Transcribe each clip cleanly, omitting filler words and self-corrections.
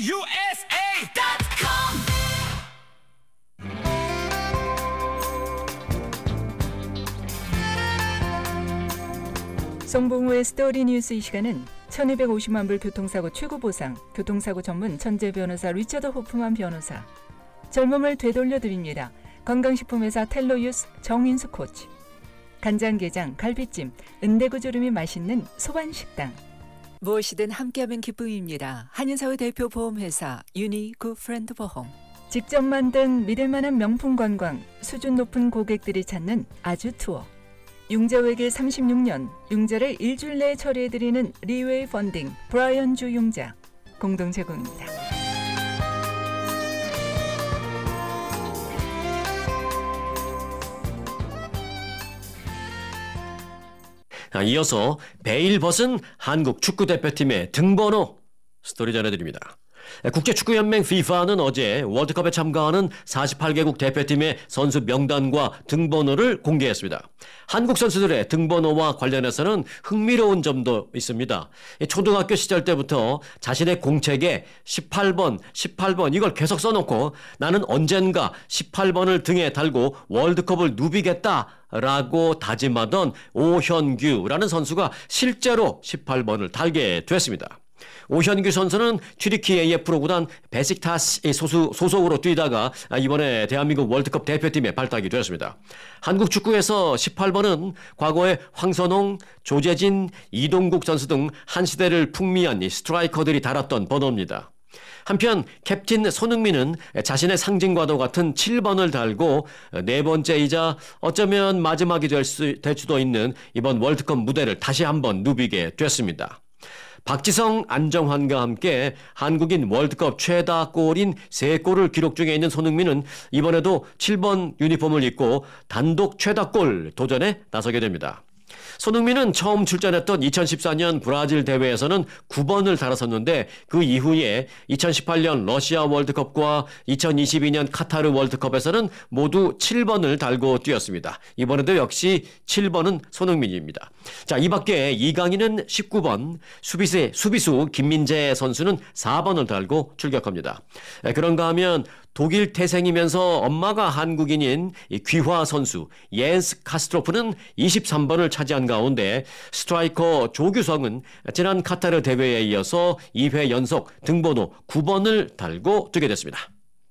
송봉우의 스토리 뉴스. 이 시간은 1250만 불 교통사고 최고 보상, 교통사고 전문 천재 변호사 리처드 호프만 변호사, 젊음을 되돌려드립니다. 건강식품회사 텔로유스 정인수 코치, 간장게장, 갈비찜, 은대구조림이 맛있는 소반식당. 무엇이든 함께하면 기쁨입니다. 한인사회 대표 보험회사 유니굿프렌드 보험. 직접 만든 믿을만한 명품 관광, 수준 높은 고객들이 찾는 아주 투어. 융자외길 36년, 융자를 일주일 내에 처리해드리는 리웨이 펀딩, 브라이언 주 융자 공동 제공입니다. 이어서 베일벗은 한국 축구대표팀의 등번호 스토리 전해드립니다. 국제축구연맹 FIFA는 어제 월드컵에 참가하는 48개국 대표팀의 선수 명단과 등번호를 공개했습니다. 한국 선수들의 등번호와 관련해서는 흥미로운 점도 있습니다. 초등학교 시절 때부터 자신의 공책에 18번 이걸 계속 써놓고 나는 언젠가 18번을 등에 달고 월드컵을 누비겠다라고 다짐하던 오현규라는 선수가 실제로 18번을 달게 됐습니다. 오현규 선수는 튀르키 AF로 구단 베식타스 소속으로 뛰다가 이번에 대한민국 월드컵 대표팀에 발탁이 되었습니다. 한국 축구에서 18번은 과거에 황선홍, 조재진, 이동국 선수 등 한 시대를 풍미한 스트라이커들이 달았던 번호입니다. 한편 캡틴 손흥민은 자신의 상징과도 같은 7번을 달고 네 번째이자 어쩌면 마지막이 될 수도 있는 이번 월드컵 무대를 다시 한번 누비게 됐습니다. 박지성, 안정환과 함께 한국인 월드컵 최다 골인 3골을 기록 중에 있는 손흥민은 이번에도 7번 유니폼을 입고 단독 최다골 도전에 나서게 됩니다. 손흥민은 처음 출전했던 2014년 브라질 대회에서는 9번을 달았었는데 그 이후에 2018년 러시아 월드컵과 2022년 카타르 월드컵에서는 모두 7번을 달고 뛰었습니다. 이번에도 역시 7번은 손흥민입니다. 자, 이 밖에 이강인은 19번, 수비수 김민재 선수는 4번을 달고 출격합니다. 그런가 하면 독일 태생이면서 엄마가 한국인인 귀화 선수 옌스 카스트로프는 23번을 차지한 가운데 스트라이커 조규성은 지난 카타르 대회에 이어서 2회 연속 등번호 9번을 달고 뛰게 됐습니다.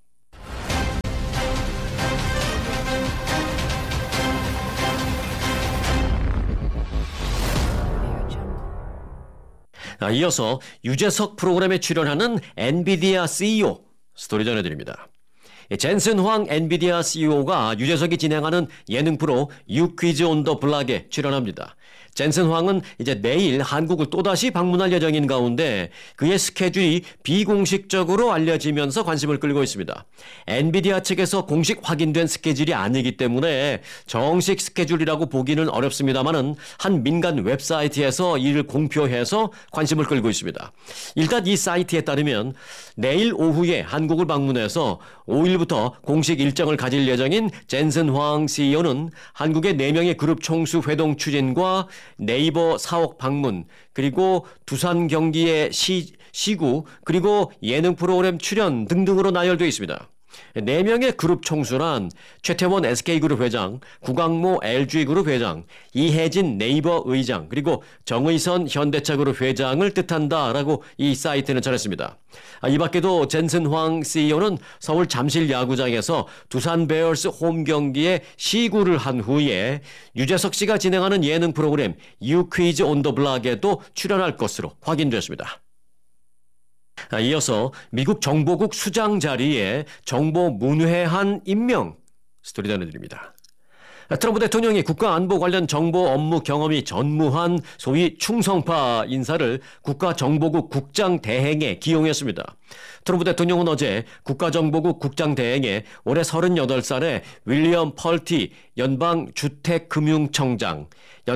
이어서 유재석 프로그램에 출연하는 엔비디아 CEO 스토리 전해드립니다. 젠슨 황 엔비디아 CEO가 유재석이 진행하는 예능 프로 유퀴즈 온 더 블락에 출연합니다. 젠슨 황은 이제 내일 한국을 또다시 방문할 예정인 가운데 그의 스케줄이 비공식적으로 알려지면서 관심을 끌고 있습니다. 엔비디아 측에서 공식 확인된 스케줄이 아니기 때문에 정식 스케줄이라고 보기는 어렵습니다만은 한 민간 웹사이트에서 이를 공표해서 관심을 끌고 있습니다. 일단 이 사이트에 따르면 내일 오후에 한국을 방문해서 5일부터 공식 일정을 가질 예정인 젠슨 황 CEO는 한국의 4명의 그룹 총수 회동 추진과 네이버 사옥 방문, 그리고 두산 경기의 시구, 그리고 예능 프로그램 출연 등등으로 나열되어 있습니다. 4명의 그룹 총수란 최태원 SK그룹 회장, 구광모 LG그룹 회장, 이혜진 네이버 의장, 그리고 정의선 현대차그룹 회장을 뜻한다라고 이 사이트는 전했습니다. 이 밖에도 젠슨 황 CEO는 서울 잠실 야구장에서 두산 베어스 홈 경기에 시구를 한 후에 유재석 씨가 진행하는 예능 프로그램 유퀴즈 온 더 블락에도 출연할 것으로 확인됐습니다. 이어서 미국 정보국 수장 자리에 정보 문외한 임명 스토리 전해드립니다. 트럼프 대통령이 국가안보 관련 정보 업무 경험이 전무한 소위 충성파 인사를 국가정보국 국장 대행에 기용했습니다. 트럼프 대통령은 어제 국가정보국 국장 대행에 올해 38살의 윌리엄 펄티 연방주택금융청장을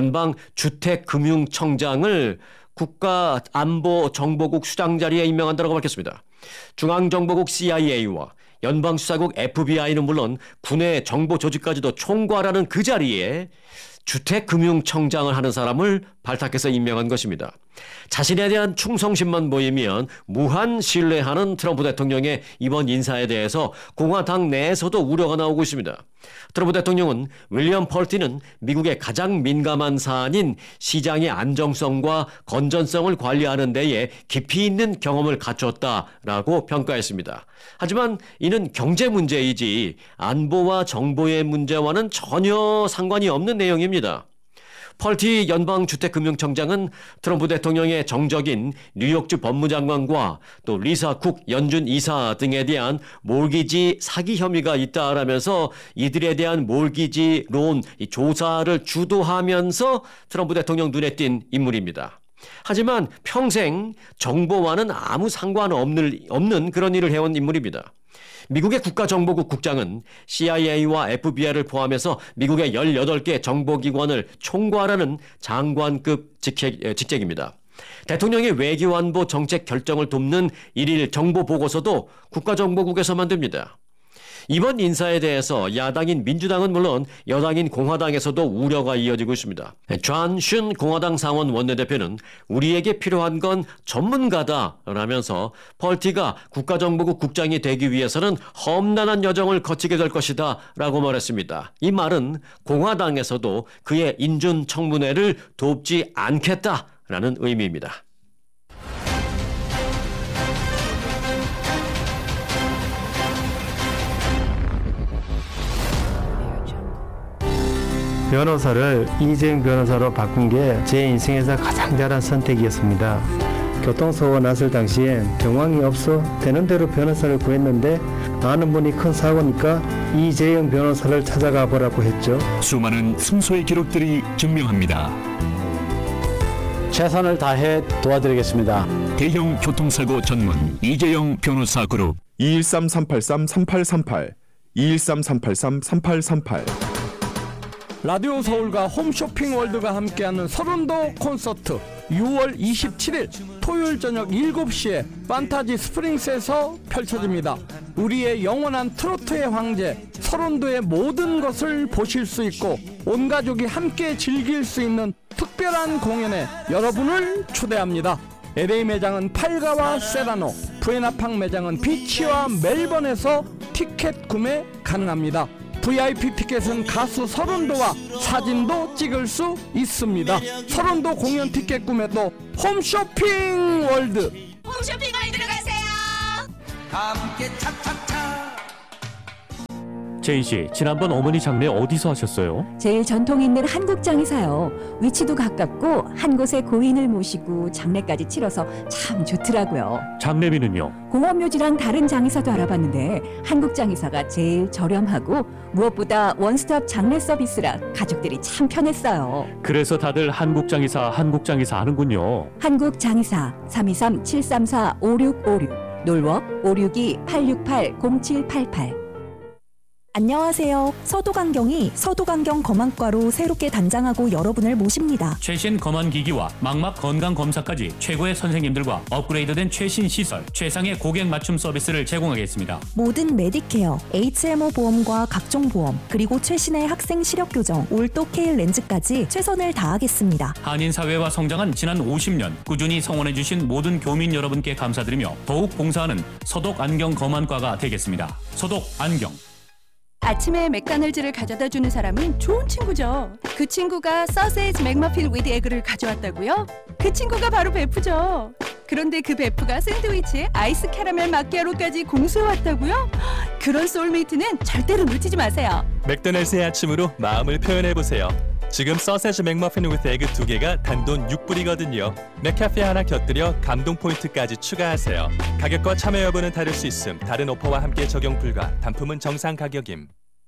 국가안보정보국 수장 자리에 임명한다고 밝혔습니다. 중앙정보국 CIA와 연방수사국 FBI는 물론 군의 정보 조직까지도 총괄하는 그 자리에 주택금융청장을 하는 사람을 발탁해서 임명한 것입니다. 자신에 대한 충성심만 보이면 무한 신뢰하는 트럼프 대통령의 이번 인사에 대해서 공화당 내에서도 우려가 나오고 있습니다. 트럼프 대통령은 윌리엄 펄티는 미국의 가장 민감한 사안인 시장의 안정성과 건전성을 관리하는 데에 깊이 있는 경험을 갖췄다라고 평가했습니다. 하지만 이는 경제 문제이지 안보와 정보의 문제와는 전혀 상관이 없는 내용입니다. 펄티 연방주택금융청장은 트럼프 대통령의 정적인 뉴욕주 법무장관과 또 리사 쿡 연준 이사 등에 대한 몰기지 사기 혐의가 있다라면서 이들에 대한 몰기지 론 조사를 주도하면서 트럼프 대통령 눈에 띈 인물입니다. 하지만 평생 정보와는 아무 상관없는 그런 일을 해온 인물입니다. 미국의 국가정보국 국장은 CIA와 FBI를 포함해서 미국의 18개 정보기관을 총괄하는 장관급 직책입니다. 대통령의 외교안보 정책 결정을 돕는 일일 정보보고서도 국가정보국에서 만듭니다. 이번 인사에 대해서 야당인 민주당은 물론 여당인 공화당에서도 우려가 이어지고 있습니다. 존 슌 공화당 상원 원내대표는 우리에게 필요한 건 전문가다라면서 펄티가 국가정보국 국장이 되기 위해서는 험난한 여정을 거치게 될 것이다 라고 말했습니다. 이 말은 공화당에서도 그의 인준 청문회를 돕지 않겠다라는 의미입니다. 변호사를 이재용 변호사로 바꾼 게 제 인생에서 가장 잘한 선택이었습니다. 교통사고가 났을 당시엔 정황이 없어 되는 대로 변호사를 구했는데 아는 분이 큰 사고니까 이재용 변호사를 찾아가 보라고 했죠. 수많은 승소의 기록들이 증명합니다. 최선을 다해 도와드리겠습니다. 대형 교통사고 전문 이재용 변호사 그룹 213-383-3838 213-383-3838 라디오 서울과 홈쇼핑 월드가 함께하는 서른도 콘서트 6월 27일 토요일 저녁 7시에 판타지 스프링스에서 펼쳐집니다. 우리의 영원한 트로트의 황제 서른도의 모든 것을 보실 수 있고 온 가족이 함께 즐길 수 있는 특별한 공연에 여러분을 초대합니다. LA 매장은 팔가와 세라노, 부에나팡 매장은 비치와 멜번에서 티켓 구매 가능합니다. VIP 티켓은 가수 서른도와 사진도 찍을 수 있습니다. 서른도 공연 티켓 구매도 홈쇼핑 월드. 홈쇼핑 월드로 가세요. 함께 차차차. 제인 씨, 지난번 어머니 장례 어디서 하셨어요? 제일 전통 있는 한국장이사요. 위치도 가깝고 한 곳에 고인을 모시고 장례까지 치러서 참 좋더라고요. 장례비는요? 공업묘지랑 다른 장의사도 알아봤는데 한국장의사가 제일 저렴하고 무엇보다 원스톱 장례 서비스라 가족들이 참 편했어요. 그래서 다들 한국장의사 하는군요. 한국장의사 323-734-5656 놀워 562-868-0788 안녕하세요. 서도강경이 서도강경 검안과로 새롭게 단장하고 여러분을 모십니다. 최신 검안기기와 망막 건강검사까지 최고의 선생님들과 업그레이드된 최신 시설, 최상의 고객 맞춤 서비스를 제공하겠습니다. 모든 메디케어, HMO 보험과 각종 보험, 그리고 최신의 학생 시력 교정, 올도 케일 렌즈까지 최선을 다하겠습니다. 한인사회와 성장한 지난 50년 꾸준히 성원해주신 모든 교민 여러분께 감사드리며 더욱 봉사하는 서독안경 검안과가 되겠습니다. 서독안경. 아침에 맥도날드를 가져다주는 사람은 좋은 친구죠. 그 친구가 서세지 맥머핀 위드 에그를 가져왔다고요? 그 친구가 바로 베프죠. 그런데 그 베프가 샌드위치에 아이스 캐러멜 마키아로까지 공수해왔다고요? 그런 소울메이트는 절대로 놓치지 마세요. 맥도날드의 아침으로 마음을 표현해보세요. 지금 서세지 맥머핀 위드 에그 2개가 단돈 6불이거든요. 맥카페 하나 곁들여 감동 포인트까지 추가하세요. 가격과 참여 여부는 다를 수 있음. 다른 오퍼와 함께 적용 불가. 단품은 정상 가격임.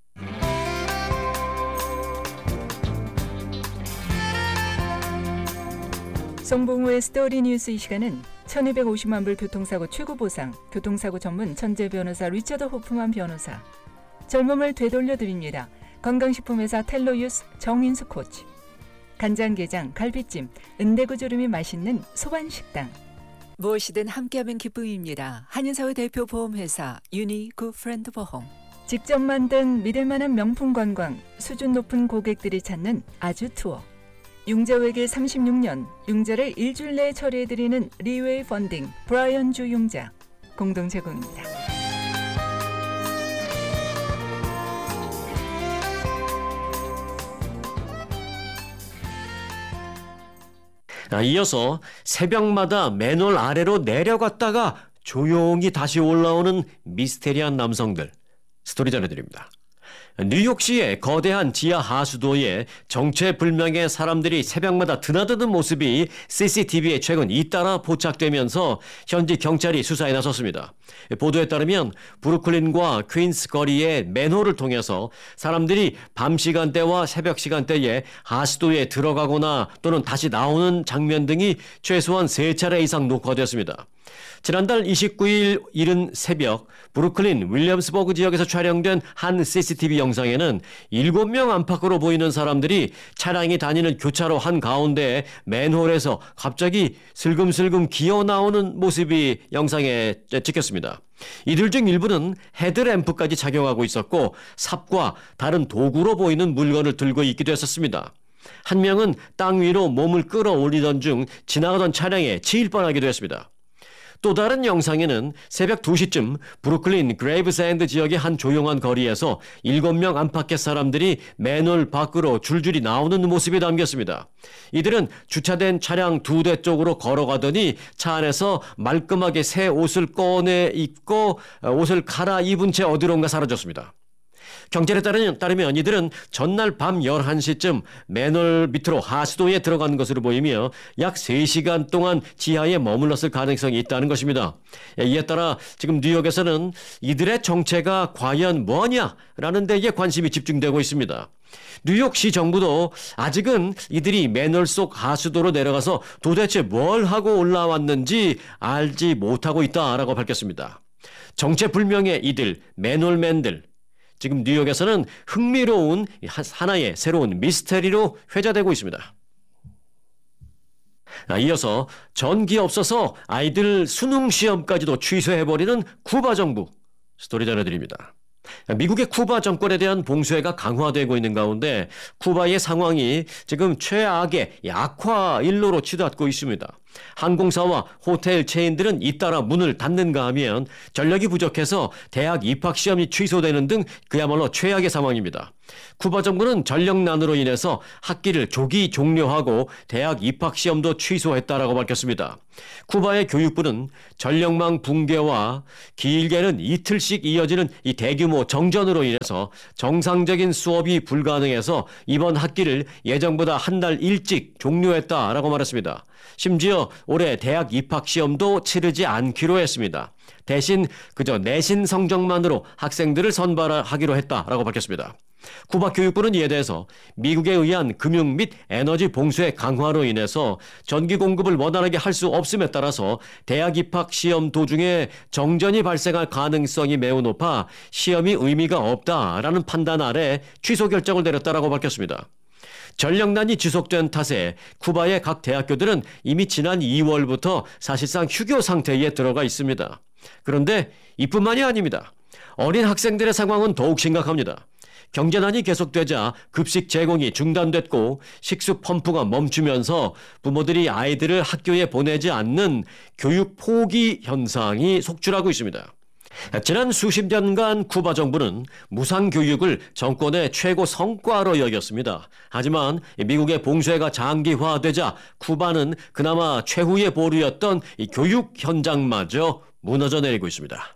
송봉우의 스토리 뉴스. 이 시간은 1250만 불 교통사고 최고 보상, 교통사고 전문 천재 변호사 리처드 호프만 변호사, 젊음을 되돌려드립니다. 건강식품회사 텔로유스 정인수 코치, 간장게장, 갈비찜, 은대구조림이 맛있는 소반식당. 무엇이든 함께하면 기쁨입니다. 한인사회 대표 보험회사 유니굿프렌드 보험. 직접 만든 믿을만한 명품 관광, 수준 높은 고객들이 찾는 아주 투어. 융자외길 36년, 융자를 일주일 내에 처리해드리는 리웨이 펀딩, 브라이언 주 융자 공동 제공입니다. 이어서 새벽마다 맨홀 아래로 내려갔다가 조용히 다시 올라오는 미스테리한 남성들 스토리 전해드립니다. 뉴욕시의 거대한 지하 하수도에 정체불명의 사람들이 새벽마다 드나드는 모습이 CCTV에 최근 잇따라 포착되면서 현지 경찰이 수사에 나섰습니다. 보도에 따르면 브루클린과 퀸스 거리의 맨홀을 통해서 사람들이 밤 시간대와 새벽 시간대에 하수도에 들어가거나 또는 다시 나오는 장면 등이 최소한 3차례 이상 녹화되었습니다. 지난달 29일 이른 새벽 브루클린 윌리엄스버그 지역에서 촬영된 한 CCTV 영상에는 7명 안팎으로 보이는 사람들이 차량이 다니는 교차로 한가운데 맨홀에서 갑자기 슬금슬금 기어나오는 모습이 영상에 찍혔습니다. 이들 중 일부는 헤드램프까지 착용하고 있었고 삽과 다른 도구로 보이는 물건을 들고 있기도 했었습니다. 한 명은 땅 위로 몸을 끌어올리던 중 지나가던 차량에 치일 뻔하기도 했습니다. 또 다른 영상에는 새벽 2시쯤 브루클린 그레이브샌드 지역의 한 조용한 거리에서 7명 안팎의 사람들이 맨홀 밖으로 줄줄이 나오는 모습이 담겼습니다. 이들은 주차된 차량 2대 쪽으로 걸어가더니 차 안에서 말끔하게 새 옷을 꺼내 입고 옷을 갈아입은 채 어디론가 사라졌습니다. 경찰에 따르면 이들은 전날 밤 11시쯤 맨홀 밑으로 하수도에 들어간 것으로 보이며 약 3시간 동안 지하에 머물렀을 가능성이 있다는 것입니다. 이에 따라 지금 뉴욕에서는 이들의 정체가 과연 뭐냐라는 데에 관심이 집중되고 있습니다. 뉴욕시 정부도 아직은 이들이 맨홀 속 하수도로 내려가서 도대체 뭘 하고 올라왔는지 알지 못하고 있다라고 밝혔습니다. 정체불명의 이들, 맨홀맨들, 지금 뉴욕에서는 흥미로운 하나의 새로운 미스테리로 회자되고 있습니다. 이어서 전기 없어서 아이들 수능 시험까지도 취소해버리는 쿠바 정부 스토리 전해드립니다. 미국의 쿠바 정권에 대한 봉쇄가 강화되고 있는 가운데 쿠바의 상황이 지금 최악의 악화 일로로 치닫고 있습니다. 항공사와 호텔 체인들은 잇따라 문을 닫는가 하면 전력이 부족해서 대학 입학 시험이 취소되는 등 그야말로 최악의 상황입니다. 쿠바 정부는 전력난으로 인해서 학기를 조기 종료하고 대학 입학 시험도 취소했다라고 밝혔습니다. 쿠바의 교육부는 전력망 붕괴와 길게는 이틀씩 이어지는 이 대규모 정전으로 인해서 정상적인 수업이 불가능해서 이번 학기를 예정보다 한 달 일찍 종료했다라고 말했습니다. 심지어 올해 대학 입학 시험도 치르지 않기로 했습니다. 대신 그저 내신 성적만으로 학생들을 선발하기로 했다라고 밝혔습니다. 쿠바 교육부는 이에 대해서 미국에 의한 금융 및 에너지 봉쇄 강화로 인해서 전기 공급을 원활하게 할 수 없음에 따라서 대학 입학 시험 도중에 정전이 발생할 가능성이 매우 높아 시험이 의미가 없다라는 판단 아래 취소 결정을 내렸다라고 밝혔습니다. 전력난이 지속된 탓에 쿠바의 각 대학교들은 이미 지난 2월부터 사실상 휴교 상태에 들어가 있습니다. 그런데 이뿐만이 아닙니다. 어린 학생들의 상황은 더욱 심각합니다. 경제난이 계속되자 급식 제공이 중단됐고 식수 펌프가 멈추면서 부모들이 아이들을 학교에 보내지 않는 교육 포기 현상이 속출하고 있습니다. 지난 수십 년간 쿠바 정부는 무상교육을 정권의 최고 성과로 여겼습니다. 하지만 미국의 봉쇄가 장기화되자 쿠바는 그나마 최후의 보루였던 이 교육 현장마저 무너져 내리고 있습니다.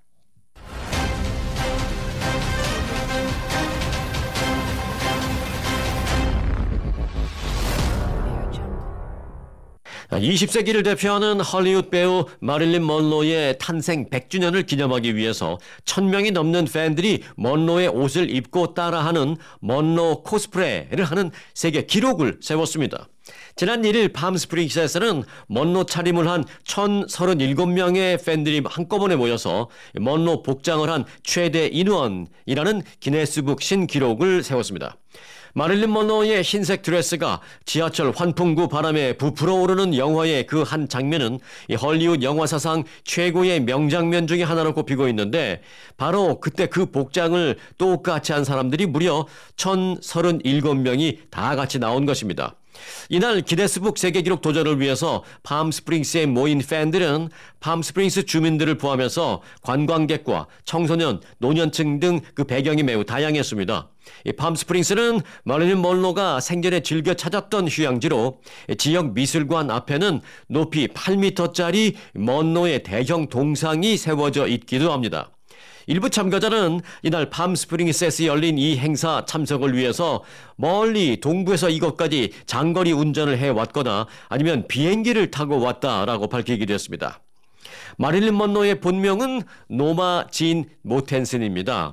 20세기를 대표하는 헐리우드 배우 마릴린 먼로의 탄생 100주년을 기념하기 위해서 1000명이 넘는 팬들이 먼로의 옷을 입고 따라하는 먼로 코스프레를 하는 세계 기록을 세웠습니다. 지난 1일 팜스프링스에서는 먼로 차림을 한 1037명의 팬들이 한꺼번에 모여서 먼로 복장을 한 최대 인원이라는 기네스북 신기록을 세웠습니다. 마릴린 먼로의 흰색 드레스가 지하철 환풍구 바람에 부풀어 오르는 영화의 그 한 장면은 이 헐리우드 영화 사상 최고의 명장면 중에 하나로 꼽히고 있는데 바로 그때 그 복장을 똑같이 한 사람들이 무려 1037명이 다 같이 나온 것입니다. 이날 기네스북 세계기록 도전을 위해서 팜스프링스에 모인 팬들은 팜스프링스 주민들을 포함해서 관광객과 청소년, 노년층 등 그 배경이 매우 다양했습니다. 이 팜스프링스는 마릴린 먼로가 생전에 즐겨 찾았던 휴양지로 지역 미술관 앞에는 높이 8m짜리 먼로의 대형 동상이 세워져 있기도 합니다. 일부 참가자는 이날 팜스프링스에서 열린 이 행사 참석을 위해서 멀리 동부에서 이곳까지 장거리 운전을 해왔거나 아니면 비행기를 타고 왔다라고 밝히기도 했습니다. 마릴린 먼로의 본명은 노마 진 모텐슨입니다.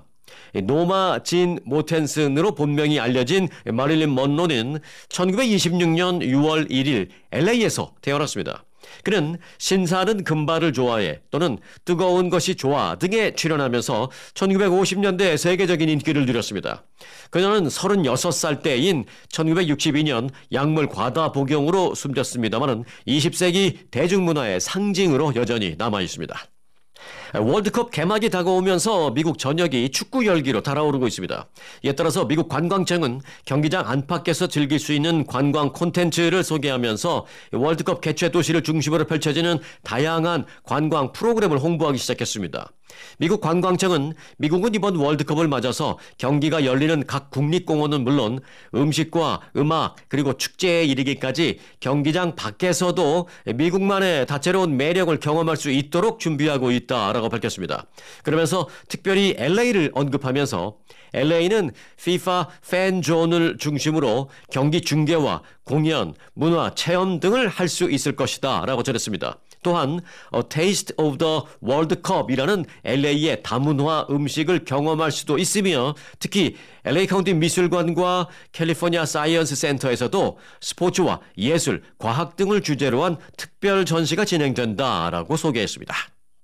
노마 진 모텐슨으로 본명이 알려진 마릴린 먼로는 1926년 6월 1일 LA에서 태어났습니다. 그는 신사는 금발을 좋아해 또는 뜨거운 것이 좋아 등에 출연하면서 1950년대 세계적인 인기를 누렸습니다. 그녀는 36살 때인 1962년 약물 과다 복용으로 숨졌습니다만 20세기 대중문화의 상징으로 여전히 남아있습니다. 월드컵 개막이 다가오면서 미국 전역이 축구 열기로 달아오르고 있습니다. 이에 따라서 미국 관광청은 경기장 안팎에서 즐길 수 있는 관광 콘텐츠를 소개하면서 월드컵 개최 도시를 중심으로 펼쳐지는 다양한 관광 프로그램을 홍보하기 시작했습니다. 미국 관광청은 미국은 이번 월드컵을 맞아서 경기가 열리는 각 국립공원은 물론 음식과 음악 그리고 축제에 이르기까지 경기장 밖에서도 미국만의 다채로운 매력을 경험할 수 있도록 준비하고 있다라고 밝혔습니다. 그러면서 특별히 LA를 언급하면서 LA는 FIFA 팬존을 중심으로 경기 중계와 공연, 문화, 체험 등을 할 수 있을 것이다 라고 전했습니다. 또한 A Taste of the World Cup이라는 LA의 다문화 음식을 경험할 수도 있으며 특히 LA 카운티 미술관과 캘리포니아 사이언스 센터에서도 스포츠와 예술, 과학 등을 주제로 한 특별 전시가 진행된다라고 소개했습니다.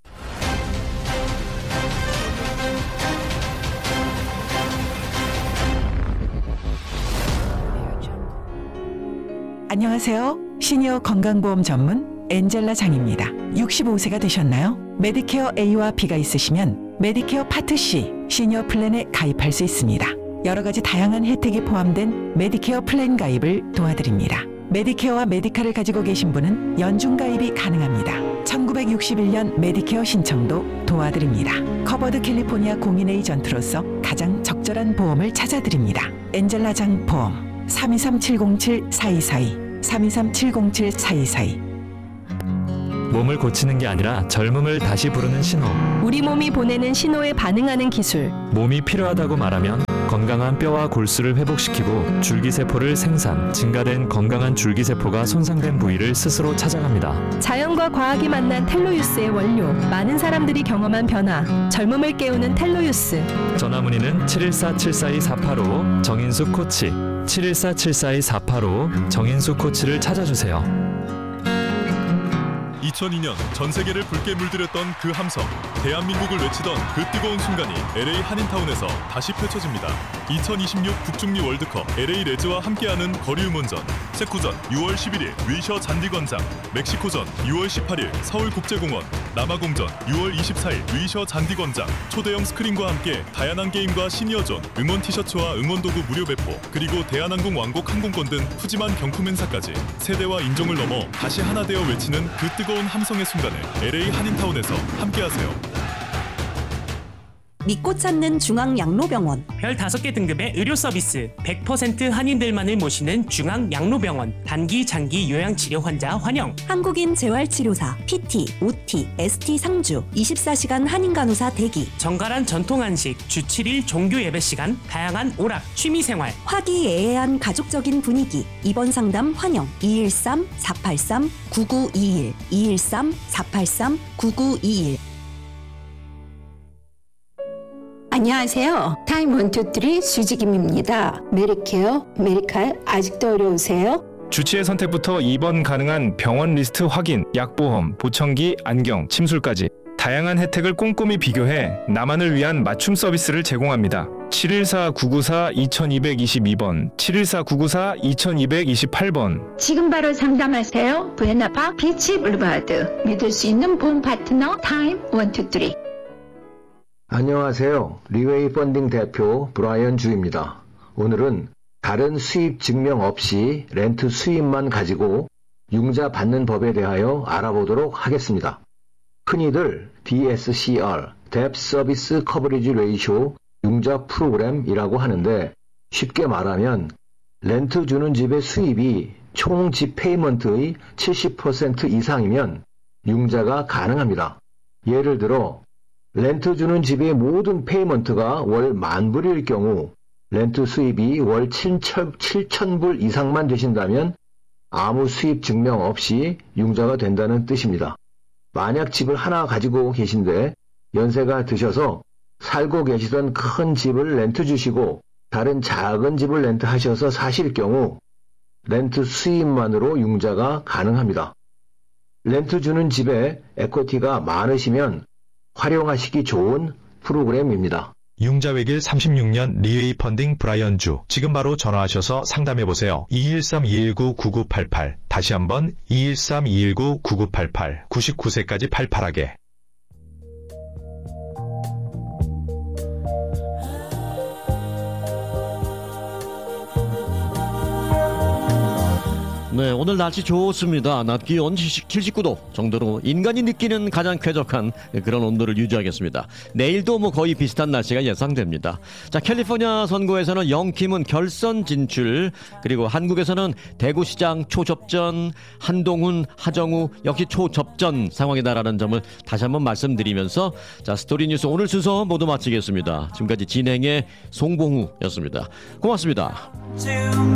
안녕하세요. 시니어 건강보험 전문 엔젤라 장입니다. 65세가 되셨나요? 메디케어 A와 B가 있으시면 메디케어 파트 C 시니어 플랜에 가입할 수 있습니다. 여러 가지 다양한 혜택이 포함된 메디케어 플랜 가입을 도와드립니다. 메디케어와 메디카를 가지고 계신 분은 연중 가입이 가능합니다. 1961년 메디케어 신청도 도와드립니다. 커버드 캘리포니아 공인 에이전트로서 가장 적절한 보험을 찾아드립니다. 엔젤라 장 보험 323-707-4242 323-707-4242 몸을 고치는 게 아니라 젊음을 다시 부르는 신호. 우리 몸이 보내는 신호에 반응하는 기술. 몸이 필요하다고 말하면 건강한 뼈와 골수를 회복시키고 줄기세포를 생산, 증가된 건강한 줄기세포가 손상된 부위를 스스로 찾아갑니다. 자연과 과학이 만난 텔로유스의 원료. 많은 사람들이 경험한 변화. 젊음을 깨우는 텔로유스. 전화문의는 714-742-485 정인수 코치 714-742-485 정인수 코치를 찾아주세요. 2002년 전 세계를 붉게 물들였던 그 함성, 대한민국을 외치던 그 뜨거운 순간이 LA 한인타운에서 다시 펼쳐집니다. 2026 북중미 월드컵 LA 레즈와 함께하는 거리 응원전, 체코전 6월 11일 위셔 잔디광장, 멕시코전 6월 18일 서울국제공원, 남아공전 6월 24일 위셔 잔디광장, 초대형 스크린과 함께 다양한 게임과 시니어존, 응원 티셔츠와 응원도구 무료 배포, 그리고 대한항공 왕복 항공권 등 푸짐한 경품 행사까지 세대와 인종을 넘어 다시 하나 되어 외치는 그 뜨거운 함성의 순간을 LA 한인타운에서 함께하세요. 믿고 찾는 중앙양로병원. 별 5개 등급의 의료 서비스, 100% 한인들만을 모시는 중앙양로병원. 단기, 장기 요양치료 환자 환영. 한국인 재활치료사, PT, OT, ST 상주, 24시간 한인간호사 대기. 정갈한 전통 한식, 주 7일 종교 예배 시간, 다양한 오락, 취미생활. 화기애애한 가족적인 분위기. 입원 상담 환영. 213-483-9921 213-483-9921. 안녕하세요. 타임 123 수지김입니다. 메디케어, 메디칼 아직도 어려우세요? 주치의 선택부터 입원 가능한 병원 리스트 확인, 약보험, 보청기, 안경, 침술까지 다양한 혜택을 꼼꼼히 비교해 나만을 위한 맞춤 서비스를 제공합니다. 714-994-2222번, 714-994-2228번. 지금 바로 상담하세요. 부에나파 비치 블루바드. 믿을 수 있는 보험 파트너 타임 123. 안녕하세요. 리웨이 펀딩 대표 브라이언 주입니다. 오늘은 다른 수입 증명 없이 렌트 수입만 가지고 융자 받는 법에 대하여 알아보도록 하겠습니다. 흔히들 DSCR, Debt Service Coverage Ratio 융자 프로그램이라고 하는데 쉽게 말하면 렌트 주는 집의 수입이 총 집 페이먼트의 70% 이상이면 융자가 가능합니다. 예를 들어 렌트 주는 집의 모든 페이먼트가 월 10,000불일 경우 렌트 수입이 월 7,000불 이상만 되신다면 아무 수입 증명 없이 융자가 된다는 뜻입니다. 만약 집을 하나 가지고 계신데 연세가 드셔서 살고 계시던 큰 집을 렌트 주시고 다른 작은 집을 렌트하셔서 사실 경우 렌트 수입만으로 융자가 가능합니다. 렌트 주는 집에 에쿼티가 많으시면 활용하시기 좋은 프로그램입니다. 융자외길 36년 리웨이 펀딩 브라이언 주. 지금 바로 전화하셔서 상담해보세요. 213-219-9988. 다시 한번 213-219-9988. 99세까지 팔팔하게. 네, 오늘 날씨 좋습니다. 낮 기온 79도 정도로 인간이 느끼는 가장 쾌적한 그런 온도를 유지하겠습니다. 내일도 거의 비슷한 날씨가 예상됩니다. 자, 캘리포니아 선거에서는 영킴은 결선 진출, 그리고 한국에서는 대구시장 초접전, 한동훈, 하정우 역시 초접전 상황이다라는 점을 다시 한번 말씀드리면서 자, 스토리뉴스 오늘 순서 모두 마치겠습니다. 지금까지 진행의 송봉우였습니다. 고맙습니다.